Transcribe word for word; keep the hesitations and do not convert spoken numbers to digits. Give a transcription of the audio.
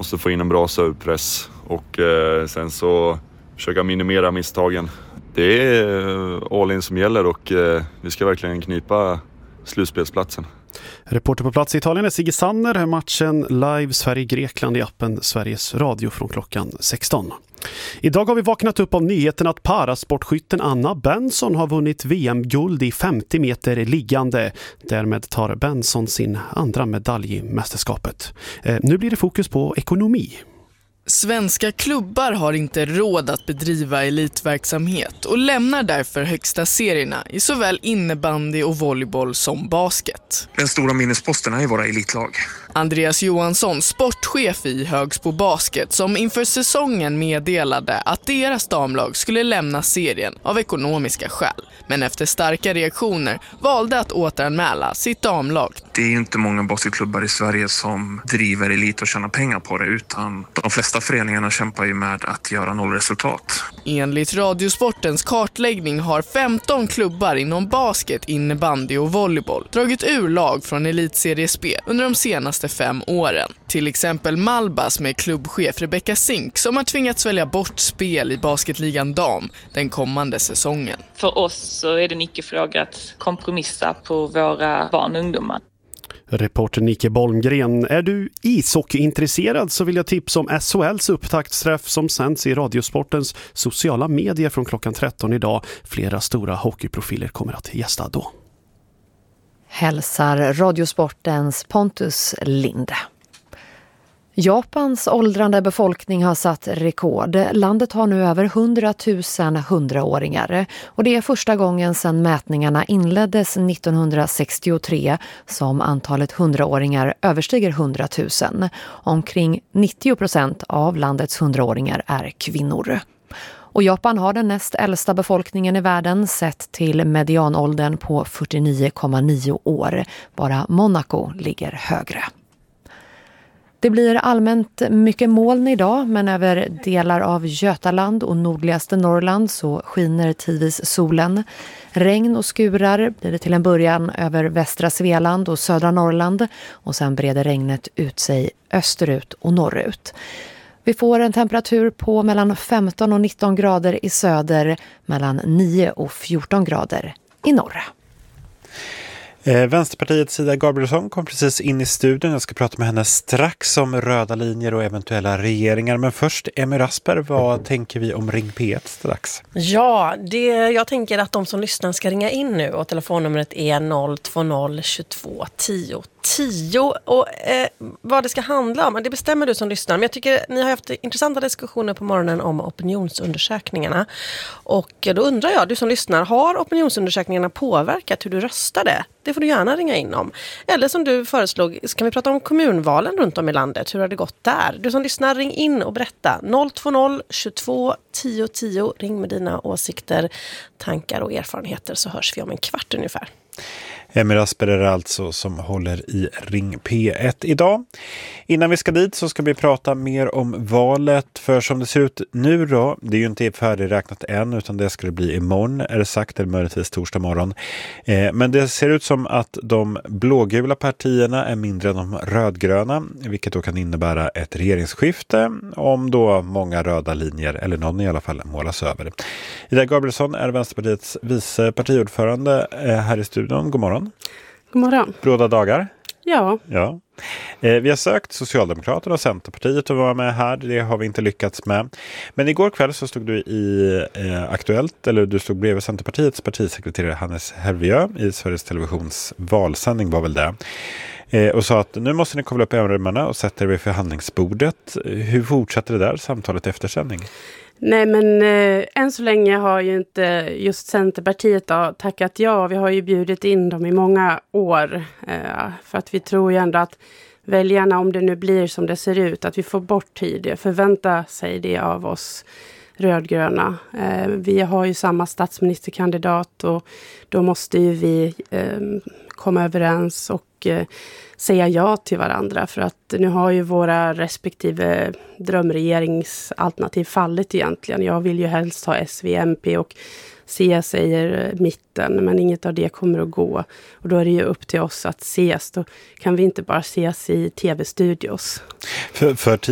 måste få in en bra servepress och eh, sen så försöka minimera misstagen. Det är all in som gäller och eh, vi ska verkligen knipa slutspelsplatsen. Reporter på plats i Italien är Sigge Sanner. Matchen live Sverige-Grekland i appen Sveriges Radio från klockan sexton. Idag har vi vaknat upp av nyheten att parasportskytten Anna Benson har vunnit V M-guld i femtio meter liggande. Därmed tar Benson sin andra medalj i mästerskapet. Eh, nu blir det fokus på ekonomi. Svenska klubbar har inte råd att bedriva elitverksamhet och lämnar därför högsta serierna i såväl innebandy och volleyboll som basket. Den stora minnesposten är i våra elitlag. Andreas Johansson, sportchef i Högsbo Basket, som inför säsongen meddelade att deras damlag skulle lämna serien av ekonomiska skäl. Men efter starka reaktioner valde att återanmäla sitt damlag. Det är ju inte många basketklubbar i Sverige som driver elit och tjänar pengar på det, utan de flesta föreningarna kämpar ju med att göra nollresultat. Enligt Radiosportens kartläggning har femton klubbar inom basket, innebandy och volleyboll dragit ur lag från elitseriespel under de senaste fem åren. Till exempel Malbas med klubbchef Rebecca Zink som har tvingats välja bort spel i basketligan dam den kommande säsongen. För oss så är det en icke-fråga att kompromissa på våra barn och ungdomar. Reporter Nike Bolmgren. Är du ishockeyintresserad så vill jag tipsa om S H L:s upptaktsträff som sänds i Radiosportens sociala medier från klockan tretton idag. Flera stora hockeyprofiler kommer att gästa då. Hälsar Radiosportens Pontus Linde. Japans åldrande befolkning har satt rekord. Landet har nu över hundratusen hundraåringar och det är första gången sedan mätningarna inleddes nittonhundrasextiotre som antalet hundraåringar överstiger hundratusen. Omkring nittio procent av landets hundraåringar är kvinnor. Och Japan har den näst äldsta befolkningen i världen sett till medianåldern på fyrtionio komma nio år. Bara Monaco ligger högre. Det blir allmänt mycket moln idag, men över delar av Götaland och nordligaste Norrland så skiner tidvis solen. Regn och skurar blir det till en början över västra Svealand och södra Norrland och sen breder regnet ut sig österut och norrut. Vi får en temperatur på mellan femton och nitton grader i söder, mellan nio och fjorton grader i norra. Eh, Vänsterpartiets Ida Gabrielsson kom precis in i studion. Jag ska prata med henne strax om röda linjer och eventuella regeringar. Men först, Emmy Rasper, vad tänker vi om Ring P ett strax? Ja, det, jag tänker att de som lyssnar ska ringa in nu och telefonnumret är noll två noll tjugotvå tio tio. Och eh, vad det ska handla om, det bestämmer du som lyssnar. Men jag tycker ni har haft intressanta diskussioner på morgonen om opinionsundersökningarna. Och då undrar jag, du som lyssnar, har opinionsundersökningarna påverkat hur du röstade? Det får du gärna ringa in om. Eller som du föreslog, kan vi prata om kommunvalen runt om i landet? Hur har det gått där? Du som lyssnar, ring in och berätta. noll två noll tjugotvå tio tio. Ring med dina åsikter, tankar och erfarenheter så hörs vi om en kvart ungefär. Emmy Rasper är alltså som håller i Ring P ett idag. Innan vi ska dit så ska vi prata mer om valet. För som det ser ut nu då, det är ju inte färdigräknat än utan det ska det bli imorgon är det sagt, eller möjligtvis torsdag morgon. Eh, men det ser ut som att de blågula partierna är mindre än de rödgröna, vilket då kan innebära ett regeringsskifte om då många röda linjer, eller någon i alla fall, målas över. Ida Gabrielsson är Vänsterpartiets vice partiordförande eh, här i studion. God morgon. God morgon. Bråda dagar. Ja. Ja. Eh, vi har sökt Socialdemokraterna och Centerpartiet att vara med här. Det har vi inte lyckats med. Men igår kväll så stod du i eh, Aktuellt, eller du stod bredvid Centerpartiets partisekreterare Hannes Hervieu i Sveriges Televisions valsändning var väl det. Eh, och sa att nu måste ni koppla upp öronrömmarna och sätta er vid förhandlingsbordet. Hur fortsätter det där samtalet efter sändning? Nej, men eh, än så länge har ju inte just Centerpartiet då, tackat ja. Vi har ju bjudit in dem i många år eh, för att vi tror ju ändå att väljarna, om det nu blir som det ser ut, att vi får bort tid, förvänta sig det av oss rödgröna. Eh, vi har ju samma statsministerkandidat och då måste ju vi eh, komma överens och eh, säga ja till varandra, för att nu har ju våra respektive drömregeringsalternativ fallit egentligen. Jag vill ju helst ha S V M P och C säger mitten, men inget av det kommer att gå. Och då är det ju upp till oss att ses. Då kan vi inte bara ses i tv-studios. För, för